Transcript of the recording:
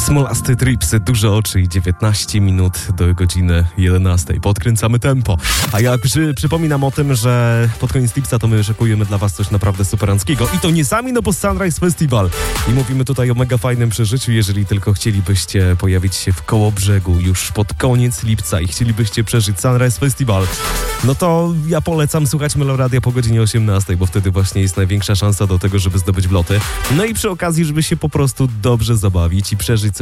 Smolasty Trips, duże oczy i 19 minut do godziny 11. Podkręcamy tempo. A ja przypominam o tym, że pod koniec Tripsa to my szykujemy dla was coś naprawdę superanckiego. I to nie sami, no bo Sunrise Festival. I mówimy tutaj o mega fajnym przeżyciu. Jeżeli tylko chcielibyście pojawić się w Kołobrzegu już pod koniec lipca i chcielibyście przeżyć Sunrise Festival, no to ja polecam słuchać Meloradia po godzinie 18, bo wtedy właśnie jest największa szansa do tego, żeby zdobyć wloty. No i przy okazji, żeby się po prostu dobrze zabawić i przeżyć coś